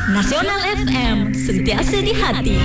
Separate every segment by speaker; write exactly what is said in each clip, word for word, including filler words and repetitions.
Speaker 1: Nasional F M, sentiasa di hati.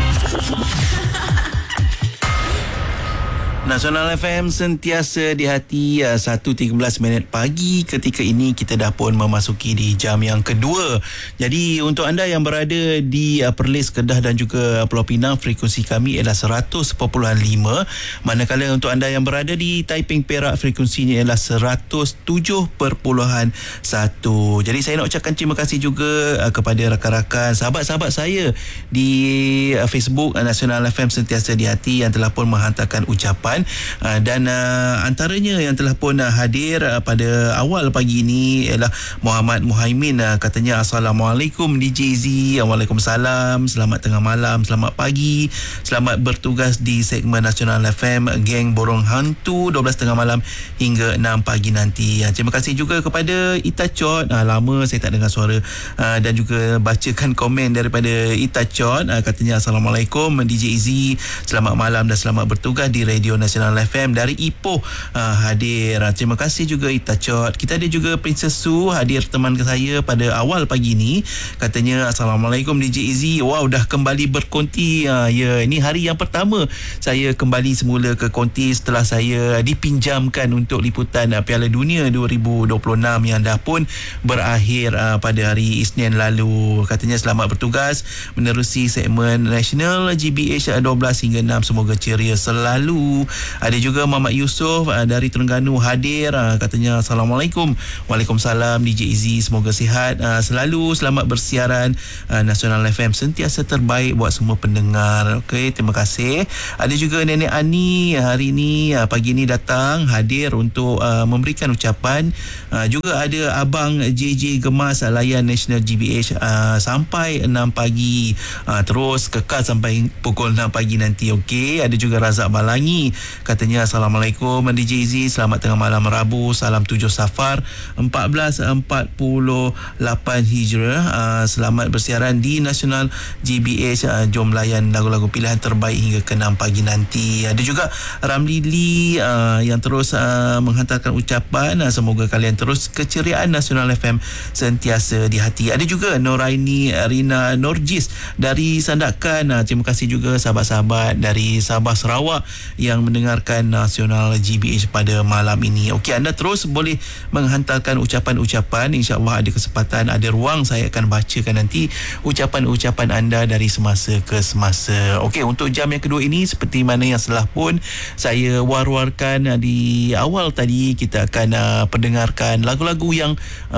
Speaker 2: Nasional F M sentiasa di hati. uh, satu tiga belas minit pagi ketika ini kita dah pun memasuki di jam yang kedua. Jadi untuk anda yang berada di uh, Perlis, Kedah dan juga Pulau Pinang, frekuensi kami ialah seratus perpuluhan lima. Manakala untuk anda yang berada di Taiping, Perak, frekuensinya ialah seratus tujuh perpuluhan satu. Jadi saya nak ucapkan terima kasih juga uh, kepada rakan-rakan, sahabat-sahabat saya di uh, Facebook uh, Nasional F M sentiasa di hati yang telah pun menghantarkan ucapan. Uh, dan uh, antaranya yang telah pun uh, hadir uh, pada awal pagi ini ialah Muhammad Muhaimin. Uh, katanya Assalamualaikum D J Z. Waalaikumsalam. Selamat tengah malam, selamat pagi, selamat bertugas di segmen Nasional F M Geng Borong Hantu dua belas tengah malam hingga enam pagi nanti. Uh, terima kasih juga kepada Ita Chot. Uh, lama saya tak dengar suara uh, dan juga bacakan komen daripada Ita Chot. Uh, katanya Assalamualaikum D J Z, selamat malam dan selamat bertugas di Radio Nasional F M dari Ipoh uh, hadir. Uh, terima kasih juga Ita Chot. Kita ada juga Princess Su hadir teman saya pada awal pagi ni. Katanya Assalamualaikum D J Izzy. Wow, dah kembali berkonti. Uh, ya, ini hari yang pertama saya kembali semula ke konti setelah saya dipinjamkan untuk liputan uh, Piala Dunia dua ribu dua puluh enam yang dah pun berakhir uh, pada hari Isnin lalu. Katanya selamat bertugas menerusi segmen National G B H dua belas hingga enam. Semoga ceria selalu. Ada juga Muhammad Yusof uh, dari Terengganu hadir. Uh, katanya Assalamualaikum. Waalaikumsalam D J Izzy. Semoga sihat uh, selalu. Selamat bersiaran. uh, Nasional F M sentiasa terbaik buat semua pendengar. Okey, terima kasih. Ada juga Nenek Ani hari ini uh, pagi ini datang hadir untuk uh, memberikan ucapan. uh, Juga ada Abang J J Gemas uh, layan National G B H uh, sampai enam pagi. uh, Terus kekal sampai pukul enam pagi nanti. Okey, ada juga Razak Balangi. Katanya Assalamualaikum D J Z, selamat tengah malam Rabu, salam tujuh Safar empat belas empat puluh lapan Hijrah. uh, Selamat bersiaran di Nasional G B H. uh, Jom layan lagu-lagu pilihan terbaik hingga ke enam pagi nanti. Ada juga Ramli Lee uh, yang terus uh, menghantarkan ucapan. uh, Semoga kalian terus keceriaan. Nasional F M sentiasa di hati. Ada juga Noraini Rina Norjis dari Sandakan. uh, Terima kasih juga sahabat-sahabat dari Sabah, Sarawak yang mendengarkan Nasional G B H pada malam ini. Okey, anda terus boleh menghantarkan ucapan-ucapan. InsyaAllah ada kesempatan, ada ruang, saya akan bacakan nanti ucapan-ucapan anda dari semasa ke semasa. Okey, untuk jam yang kedua ini seperti mana yang telah pun saya war-warkan di awal tadi, kita akan uh, pendengarkan lagu-lagu yang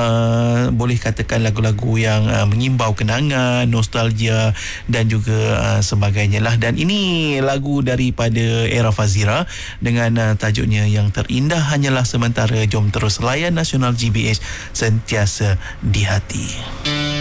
Speaker 2: uh, boleh katakan lagu-lagu yang uh, mengimbau kenangan, nostalgia dan juga uh, sebagainya lah. Dan ini lagu daripada Era Fazira dengan uh, tajuknya Yang Terindah Hanyalah Sementara. Jom terus layan Nasional G B H sentiasa di hati.